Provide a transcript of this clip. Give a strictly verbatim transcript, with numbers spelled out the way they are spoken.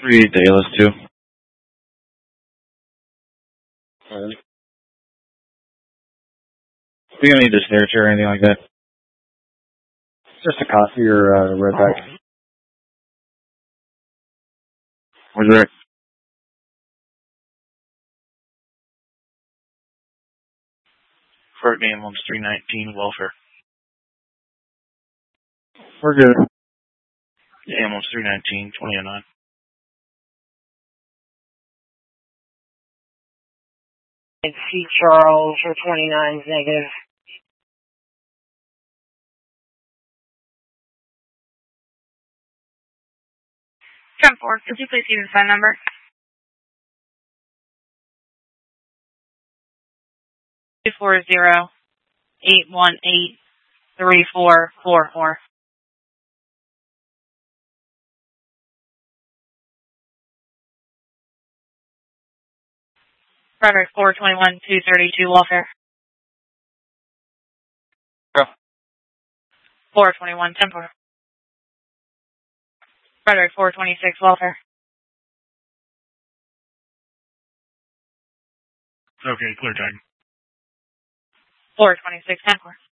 Three Dallas too. Alright. We don't need a signature or anything like that. Just a coffee or a red pack. Where's Rick? Fort Ambulance three nineteen, welfare. We're good. Ambulance three nineteen, twenty oh nine. It's C. Charles for twenty-nine negative. ten four, could you please use the phone number? two four zero, eight one eight, three four four four. Frederick four twenty-one, two thirty-two, welfare. Go. four twenty-one, ten four. Frederick four twenty-six, welfare. Okay, clear time. four twenty-six, ten four.